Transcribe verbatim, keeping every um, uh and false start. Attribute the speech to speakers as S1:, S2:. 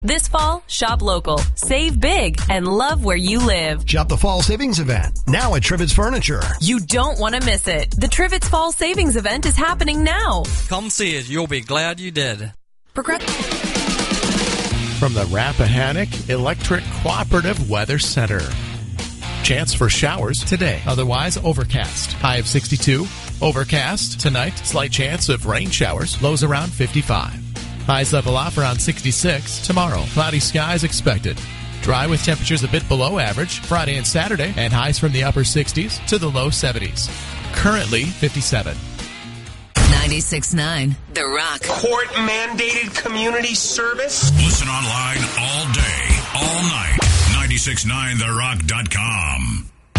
S1: This fall, shop local, save big, and love where you live.
S2: Shop the Fall Savings Event, now at Trivets Furniture.
S1: You don't want to miss it. The Trivets Fall Savings Event is happening now.
S3: Come see it. You'll be glad you did.
S1: Progress-
S4: From the Rappahannock Electric Cooperative Weather Center. Chance for showers today, otherwise overcast. High of sixty-two. Overcast tonight, slight chance of rain showers, lows around fifty-five. Highs level off around sixty-six. Tomorrow, cloudy skies expected. Dry with temperatures a bit below average Friday and Saturday, and highs from the upper sixties to the low seventies. Currently fifty-seven.
S5: ninety-six point nine The Rock.
S6: Court-mandated community service?
S7: Listen online all day, all night. ninety-six point nine the rock dot com.